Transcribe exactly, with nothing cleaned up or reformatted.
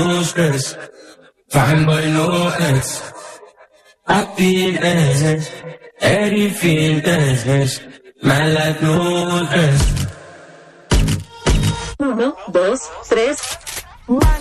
no stress. Fine boy, no ex. Happy dance, everything dance. My life, no stress. Uno, dos, tres.